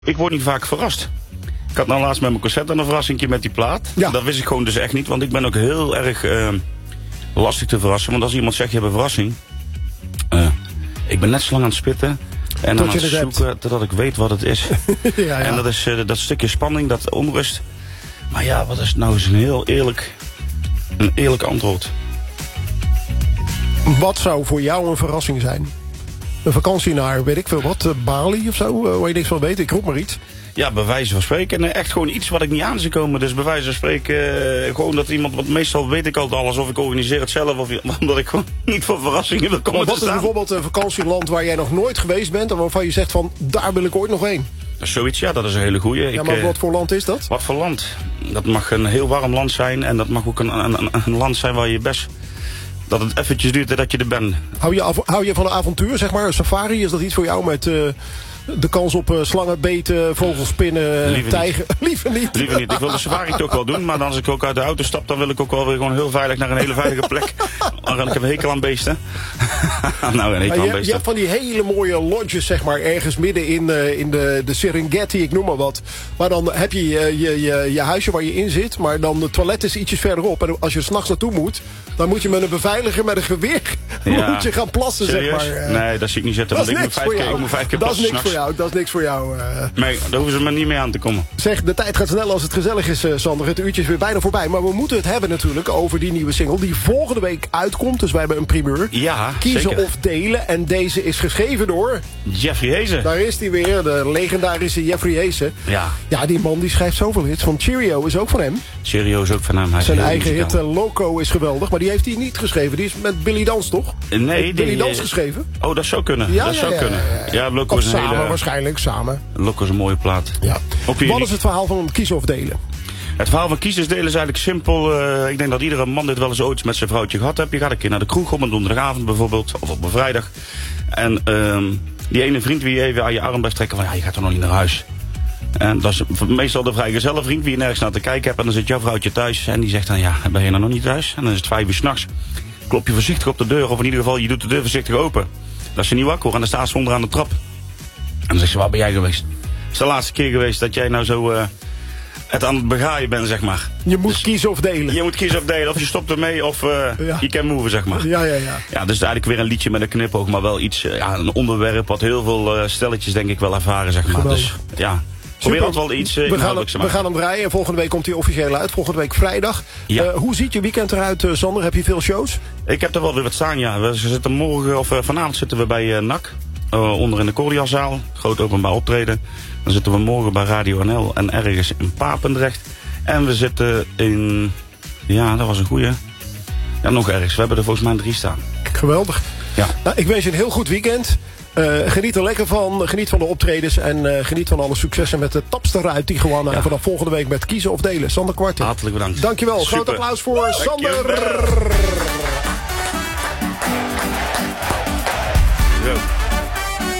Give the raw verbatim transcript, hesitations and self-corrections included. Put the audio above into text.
Ik word niet vaak verrast. Ik had nou laatst met mijn concert een verrassingje met die plaat. Ja. Dat wist ik gewoon dus echt niet, want ik ben ook heel erg uh, lastig te verrassen. Want als iemand zegt, je hebt een verrassing. Uh, ik ben net zo lang aan het spitten. En dan aan het zoeken hebt. Totdat ik weet wat het is. ja, ja. En dat is uh, dat stukje spanning, dat onrust. Maar ja, wat is nou eens een heel eerlijk, een eerlijk antwoord. Wat zou voor jou een verrassing zijn? Een vakantie naar, weet ik veel wat, uh, Bali of zo, uh, waar je niks van weet, ik roep maar iets. Ja, bij wijze van spreken. En echt gewoon iets wat ik niet aan zie komen. Dus bij wijze van spreken, uh, gewoon dat iemand, want meestal weet ik altijd alles of ik organiseer het zelf. Of omdat ik gewoon niet voor verrassingen wil komen. Maar wat te is staan. bijvoorbeeld een vakantieland waar jij nog nooit geweest bent en waarvan je zegt van, daar wil ik ooit nog heen? Zoiets, ja, dat is een hele goeie. Ja, maar ik, wat voor land is dat? Wat voor land? Dat mag een heel warm land zijn en dat mag ook een, een, een land zijn waar je best... dat het eventjes duurt dat je er bent. Hou je, av- hou je van een avontuur, zeg maar? Een safari, is dat iets voor jou met uh, de kans op uh, slangen, beten, vogelspinnen, Liever tijger? Niet. Liever niet. Liever niet. Ik wil de safari toch wel doen, maar als ik ook uit de auto stap, dan wil ik ook wel weer gewoon heel veilig naar een hele veilige plek. Ik heb een hekel aan beesten. nou, een hekel aan je, beesten. je hebt van die hele mooie lodges, zeg maar, ergens midden in, uh, in de, de Serengeti, ik noem maar wat. Maar dan heb je je, je, je je huisje waar je in zit, maar dan het toilet is ietsjes verderop. En als je 's nachts naartoe moet, dan moet je met een beveiliger met een geweer ja. moet je gaan plassen, Serieus? zeg maar. Uh, nee, dat zie ik niet zitten, want ik moet vijf keer, ik moet vijf keer plassen. Dat is niks voor jou, dat is niks voor jou. Uh. Nee, daar hoeven ze maar niet mee aan te komen. Zeg, de tijd gaat snel als het gezellig is, uh, Sander. Het uurtje is weer bijna voorbij. Maar we moeten het hebben natuurlijk over die nieuwe single die volgende week uitkomt. Dus wij hebben een primeur. Ja, Kiezen zeker. of delen. En deze is geschreven door... Jeffrey Hezen. Daar is hij weer, de legendarische Jeffrey Hezen. Ja. Ja, die man die schrijft zoveel hits. Van Cheerio is ook van hem. Cheerio is ook van hem. Hij Zijn eigen muzikaal. hit uh, Loco is geweldig. Maar die heeft hij niet geschreven. Die is met Billy Dans, toch? Nee, heeft Billy die, Dans geschreven? Oh, dat zou kunnen. Ja, dat ja, zou ja, kunnen. ja, ja. Ja, Loco Of is een samen, hele... waarschijnlijk samen. Loco is een mooie plaat. Ja. Op die... Wat is het verhaal van kiezen of delen? Het verhaal van kiezers delen is eigenlijk simpel. Uh, ik denk dat iedere man dit wel eens ooit met zijn vrouwtje gehad heeft. Je gaat een keer naar de kroeg op een donderdagavond bijvoorbeeld. Of op een vrijdag. En uh, die ene vriend wie je even aan je arm blijft trekken van ja, je gaat toch nog niet naar huis. En dat is meestal de vrijgezelle vriend wie je nergens naar te kijken hebt. En dan zit jouw vrouwtje thuis en die zegt dan ja, ben je nou nog niet thuis? En dan is het vijf uur 's nachts. Klop je voorzichtig op de deur. Of in ieder geval je doet de deur voorzichtig open. Dat is je niet wakker hoor. En dan staat ze onderaan de trap. En dan zegt ze waar ben jij geweest? Het is de laatste keer geweest dat jij nou zo... Uh, het aan het begaaien ben, zeg maar. Je moet dus kiezen of delen. Je moet kiezen of delen. Of je stopt ermee of uh, ja. je kan move, zeg maar. Ja, ja, ja. Ja, dus eigenlijk weer een liedje met een knipoog. Maar wel iets, uh, ja, een onderwerp wat heel veel uh, stelletjes denk ik wel ervaren, zeg maar. Geweldig. Dus ja, probeer altijd wel iets uh, we, gaan hem, te we gaan hem draaien. Volgende week komt hij officieel uit. Volgende week vrijdag. Ja. Uh, hoe ziet je weekend eruit, uh, Sander? Heb je veel shows? Ik heb er wel weer wat staan, ja. We zitten morgen, of uh, vanavond zitten we bij uh, N A C. Uh, onder in de Cordialzaal. Groot openbaar optreden. Dan zitten we morgen bij Radio N L en ergens in Papendrecht. En we zitten in... Ja, dat was een goeie. Ja, nog ergens. We hebben er volgens mij drie staan. Geweldig. Ja. Nou, ik wens je een heel goed weekend. Uh, geniet er lekker van. Geniet van de optredens. En uh, geniet van alle successen met de Tapster uit Tijuana. Ja. En vanaf volgende week met kiezen of delen. Sander Kwarten. Hartelijk bedankt. Dankjewel. Super. Groot applaus voor Dankjewel. Sander.